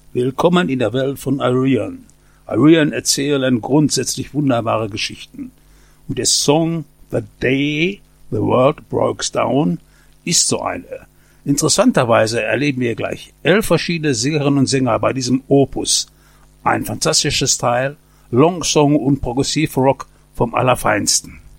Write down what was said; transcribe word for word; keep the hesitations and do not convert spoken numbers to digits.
Willkommen in der Welt von Ayreon. Ayreon erzählen grundsätzlich wunderbare Geschichten. Und der Song The Day the World Broke Down ist so eine. Interessanterweise erleben wir gleich elf verschiedene Sängerinnen und Sänger bei diesem Opus. Ein fantastisches Teil, Longsong und Progressive Rock vom Allerfeinsten.